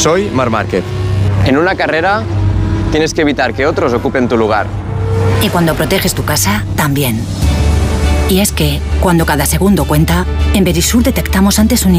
Soy Marc Márquez. En una carrera tienes que evitar que otros ocupen tu lugar. Y cuando proteges tu casa, también. Y es que, cuando cada segundo cuenta, en Verisur detectamos antes un